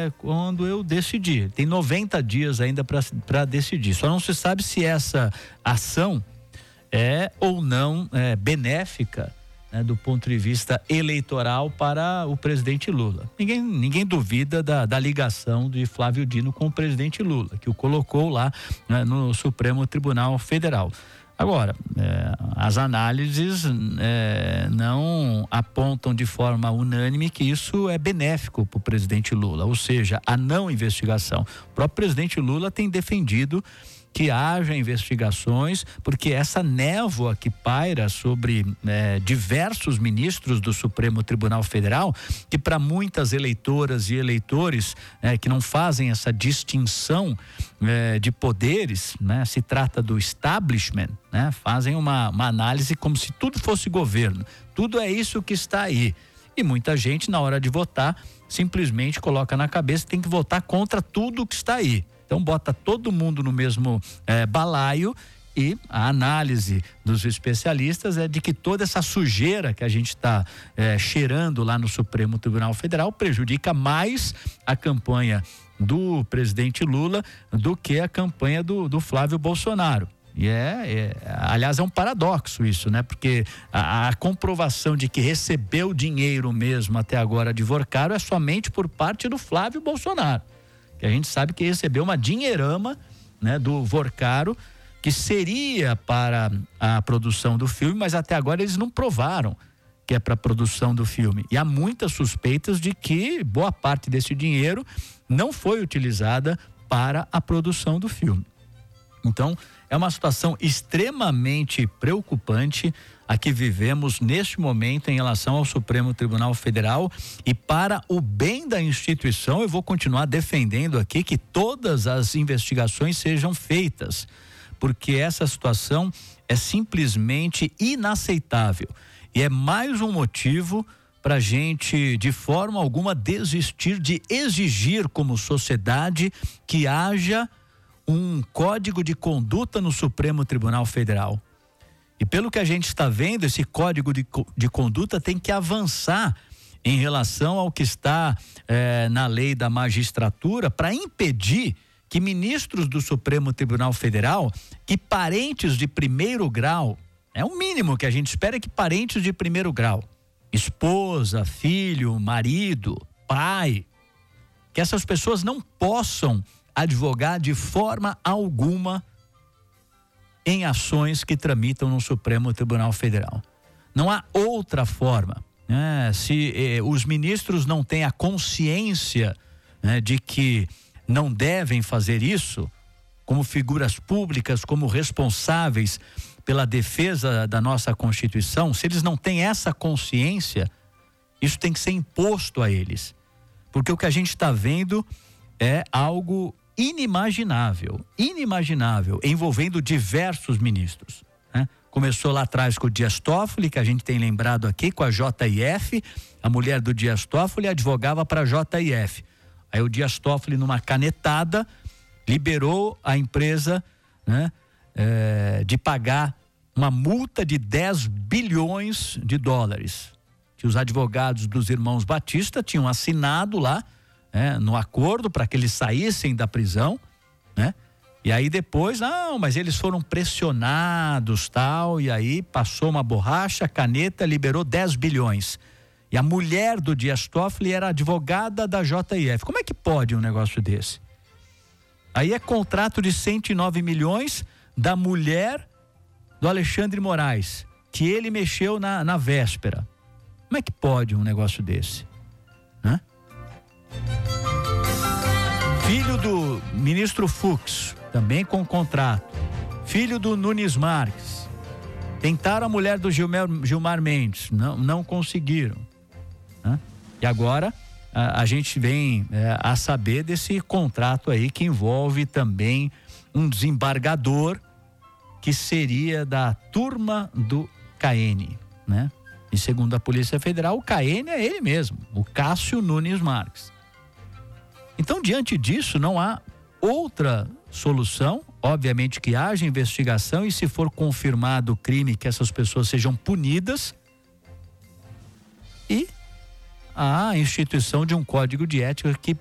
quando eu decidir. Tem 90 dias ainda para decidir. Só não se sabe se essa ação é ou não benéfica, né, do ponto de vista eleitoral para o presidente Lula. Ninguém duvida da ligação de Flávio Dino com o presidente Lula, que o colocou lá, né, no Supremo Tribunal Federal. Agora, as análises não apontam de forma unânime que isso é benéfico para o presidente Lula, ou seja, a não investigação. O próprio presidente Lula tem defendido que haja investigações, porque essa névoa que paira sobre diversos ministros do Supremo Tribunal Federal, que para muitas eleitoras e eleitores que não fazem essa distinção de poderes, né, se trata do establishment, né, fazem uma análise como se tudo fosse governo, tudo é isso que está aí. E muita gente, na hora de votar, simplesmente coloca na cabeça que tem que votar contra tudo que está aí. Então bota todo mundo no mesmo balaio, e a análise dos especialistas é de que toda essa sujeira que a gente está cheirando lá no Supremo Tribunal Federal prejudica mais a campanha do presidente Lula do que a campanha do Flávio Bolsonaro. E aliás, é um paradoxo isso, né? Porque a comprovação de que recebeu dinheiro mesmo até agora de Vorcaro é somente por parte do Flávio Bolsonaro, que a gente sabe que recebeu uma dinheirama, né, do Vorcaro, que seria para a produção do filme, mas até agora eles não provaram que é para a produção do filme. E há muitas suspeitas de que boa parte desse dinheiro não foi utilizada para a produção do filme. Então, é uma situação extremamente preocupante a que vivemos neste momento em relação ao Supremo Tribunal Federal, e para o bem da instituição eu vou continuar defendendo aqui que todas as investigações sejam feitas, porque essa situação é simplesmente inaceitável e é mais um motivo para a gente, de forma alguma, desistir de exigir como sociedade que haja um código de conduta no Supremo Tribunal Federal. E pelo que a gente está vendo, esse código de conduta tem que avançar em relação ao que está na lei da magistratura, para impedir que ministros do Supremo Tribunal Federal, que parentes de primeiro grau, é o mínimo que a gente espera, que parentes de primeiro grau, esposa, filho, marido, pai, que essas pessoas não possam advogar de forma alguma em ações que tramitam no Supremo Tribunal Federal. Não há outra forma, né? Se os ministros não têm a consciência, né, de que não devem fazer isso, como figuras públicas, como responsáveis pela defesa da nossa Constituição, se eles não têm essa consciência, isso tem que ser imposto a eles. Porque o que a gente está vendo é algo inimaginável, envolvendo diversos ministros, né? Começou lá atrás com o Dias Toffoli, que a gente tem lembrado aqui, com a JIF, a mulher do Dias Toffoli advogava para a JIF. Aí o Dias Toffoli, numa canetada, liberou a empresa, né, de pagar uma multa de 10 bilhões de dólares, que os advogados dos irmãos Batista tinham assinado lá, no acordo para que eles saíssem da prisão, né? E aí depois, não, mas eles foram pressionados, tal, e aí passou uma borracha, caneta, liberou 10 bilhões. E a mulher do Dias Toffoli era advogada da JIF. Como é que pode um negócio desse? Aí é contrato de 109 milhões da mulher do Alexandre Moraes, que ele mexeu na véspera. Como é que pode um negócio desse? Né? Filho do ministro Fux, também com contrato. Filho do Nunes Marques. Tentaram a mulher do Gilmar Mendes, não conseguiram. Né? E agora a gente vem a saber desse contrato aí que envolve também um desembargador que seria da turma do CAEN, né? E segundo a Polícia Federal, o CAEN é ele mesmo, o Cássio Nunes Marques. Então, diante disso, não há outra solução, obviamente que haja investigação e, se for confirmado o crime, que essas pessoas sejam punidas, e a instituição de um código de ética que